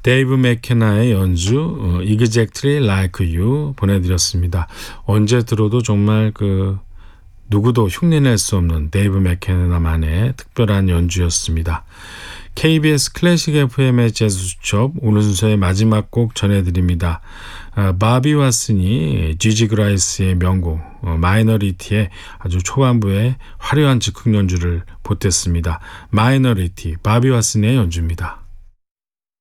데이브 맥케나의 연주 Exactly Like You 보내드렸습니다. 언제 들어도 정말 누구도 흉내낼 수 없는 데이브 맥케나만의 특별한 연주였습니다. KBS 클래식 FM의 재즈 수첩 오늘 순서의 마지막 곡 전해드립니다. 바비 왓슨이 지지 그라이스의 명곡 마이너리티의 아주 초반부에 화려한 즉흥 연주를 보탰습니다. 마이너리티 바비 왓슨의 연주입니다.